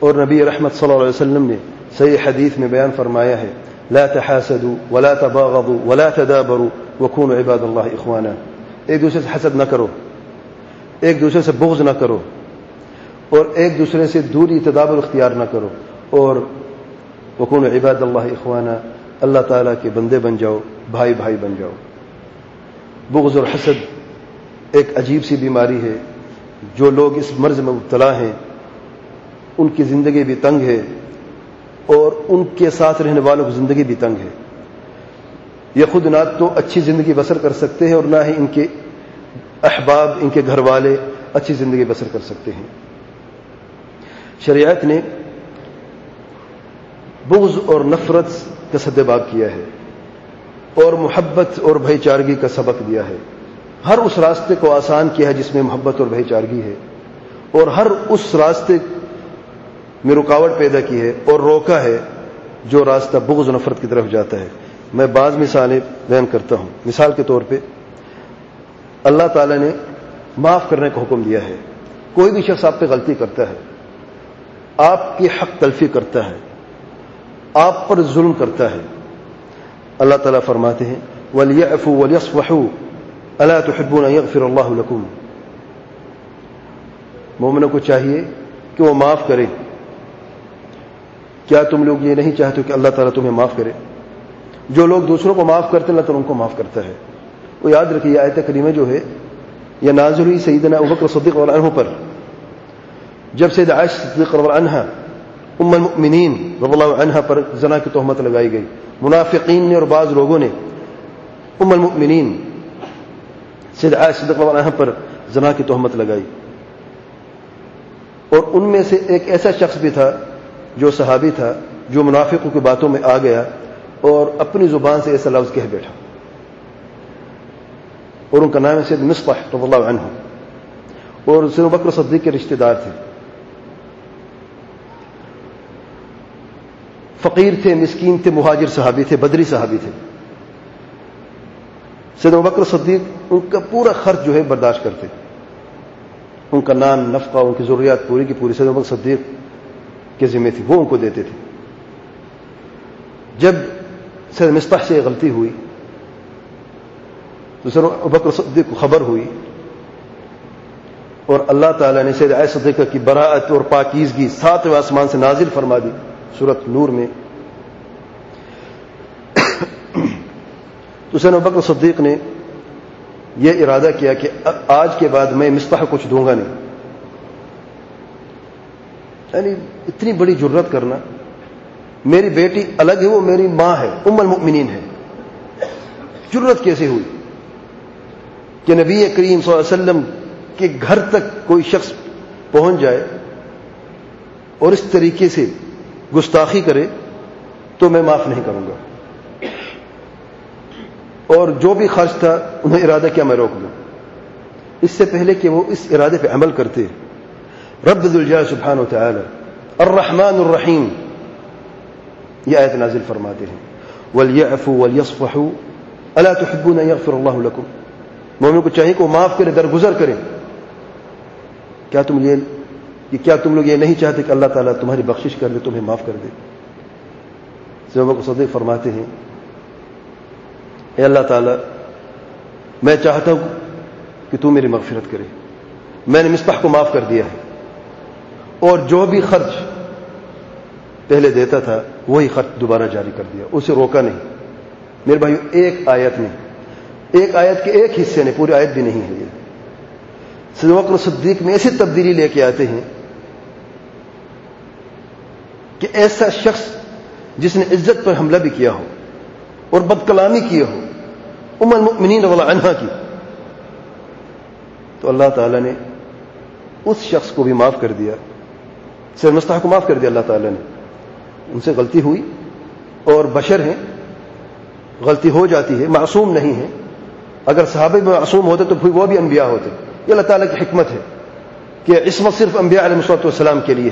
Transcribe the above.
اور نبی رحمت صلی اللہ علیہ وسلم نے صحیح حدیث میں بیان فرمایا ہے لا تحاسدوا ولا تباغضوا ولا تدابروا وكونوا عباد اللہ اخوانا. ایک دوسرے سے حسد نہ کرو، ایک دوسرے سے بغض نہ کرو، اور ایک دوسرے سے دوری تدابر اختیار نہ کرو، اور وكونوا عباد اللہ اخوانا، اللہ تعالیٰ کے بندے بن جاؤ، بھائی بھائی بن جاؤ. بغض اور حسد ایک عجیب سی بیماری ہے. جو لوگ اس مرض میں مبتلا ہیں ان کی زندگی بھی تنگ ہے، اور ان کے ساتھ رہنے والوں کی زندگی بھی تنگ ہے. یہ خود نہ تو اچھی زندگی بسر کر سکتے ہیں، اور نہ ہی ان کے احباب، ان کے گھر والے اچھی زندگی بسر کر سکتے ہیں. شریعت نے بغض اور نفرت کا سدباب کیا ہے، اور محبت اور بھائی چارگی کا سبق دیا ہے. ہر اس راستے کو آسان کیا ہے جس میں محبت اور بھائی چارگی ہے، اور ہر اس راستے میں رکاوٹ پیدا کی ہے اور روکا ہے جو راستہ بغض و نفرت کی طرف جاتا ہے. میں بعض مثالیں بیان کرتا ہوں. مثال کے طور پہ اللہ تعالی نے معاف کرنے کا حکم دیا ہے. کوئی بھی شخص آپ پہ غلطی کرتا ہے، آپ کی حق تلفی کرتا ہے، آپ پر ظلم کرتا ہے، اللہ تعالیٰ فرماتے ہیں وَلْيَعْفُوا وَلْيَصْفَحُوا أَلَا تُحِبُّونَ أَن يَغْفِرَ اللَّهُ لَكُمْ. مومنوں کو چاہیے کہ وہ معاف کرے. کیا تم لوگ یہ نہیں چاہتے کہ اللہ تعالیٰ تمہیں معاف کرے؟ جو لوگ دوسروں کو معاف کرتے ہیں اللہ تعالیٰ ان کو معاف کرتا ہے. وہ یاد رکھیے آیت کریمہ جو ہے یہ نازل ہوئی سیدنا ابوبکر صدیق رضی اللہ عنہ پر، جب سیدہ عائشہ صدیقہ رضی اللہ عنہا ام المؤمنین رضی اللہ عنہا پر زنا کی تہمت لگائی گئی. منافقین نے اور بعض لوگوں نے ام المؤمنین سیدہ عائشہ صدیقہ رضی اللہ عنہا پر زنا کی تہمت لگائی. اور ان میں سے ایک ایسا شخص بھی تھا جو صحابی تھا جو منافقوں کی باتوں میں آ گیا اور اپنی زبان سے ایسا لفظ کہہ بیٹھا، اور ان کا نام ہے سید مصطح رضی اللہ عنہ، اور سید ابوبکر صدیق کے رشتہ دار تھے. فقیر تھے، مسکین تھے، مہاجر صحابی تھے، بدری صحابی تھے. سید ابوبکر صدیق ان کا پورا خرچ جو ہے برداشت کرتے، ان کا نان نفقہ، ان کی ضروریات پوری کی پوری سید ابوبکر صدیق کے ذمہ تھی، وہ ان کو دیتے تھے. جب سید مصطح سے غلطی ہوئی تو سید ابوبکر صدیق کو خبر ہوئی، اور اللہ تعالیٰ نے سید عائشہ صدیقہ کی براءت اور پاکیزگی 7ویں آسمان سے نازل فرما دی سورۃ نور میں. تو سید ابوبکر صدیق نے یہ ارادہ کیا کہ آج کے بعد میں مصطح کچھ دوں گا نہیں. یعنی اتنی بڑی جرت کرنا، میری بیٹی الگ ہے، وہ میری ماں ہے، ام المؤمنین ہے. جرت کیسے ہوئی کہ نبی کریم صلی اللہ علیہ وسلم کے گھر تک کوئی شخص پہنچ جائے اور اس طریقے سے گستاخی کرے تو میں معاف نہیں کروں گا. اور جو بھی خرچ تھا انہیں ارادہ کیا میں روک دوں. اس سے پہلے کہ وہ اس ارادے پہ عمل کرتے، رب ذو الجلال سبحانہ وتعالی الرحمن الرحیم یہ آیت نازل فرماتے ہیں وَلْيَعْفُوا وَلْيَصْفَحُوا أَلَا تُحِبُّونَ أَن يَغْفِرَ اللَّهُ لَكُمْ. مومن کو چاہیے کہ وہ معاف کرے، درگزر کریں. کیا تم لوگ یہ نہیں چاہتے کہ اللہ تعالیٰ تمہاری بخشش کر دے، تمہیں معاف کر دے؟ سید ابوبکر صدیق فرماتے ہیں اے اللہ تعالیٰ میں چاہتا ہوں کہ تو میری مغفرت کرے. میں نے مصطح کو معاف کر دیا ہے، اور جو بھی خرچ پہلے دیتا تھا وہی خرچ دوبارہ جاری کر دیا، اسے روکا نہیں. میرے بھائیو ایک آیت کے ایک حصے نے، پوری آیت بھی نہیں ہے. یہ سید ابوبکر صدیق میں ایسی تبدیلی لے کے آتے ہیں کہ ایسا شخص جس نے عزت پر حملہ بھی کیا ہو اور بد کلامی کی ہو ام المؤمنین رضی اللہ عنہا کی، تو اللہ تعالیٰ نے اس شخص کو بھی معاف کر دیا. سید مصطح کو معاف کر دیا اللہ تعالیٰ نے. ان سے غلطی ہوئی اور بشر ہیں، غلطی ہو جاتی ہے، معصوم نہیں ہے. اگر صحابہ بھی معصوم ہوتے تو پھر وہ بھی انبیاء ہوتے. یہ اللہ تعالیٰ کی حکمت ہے کہ عصمت صرف انبیاء علیہ الصلوۃ والسلام کے لیے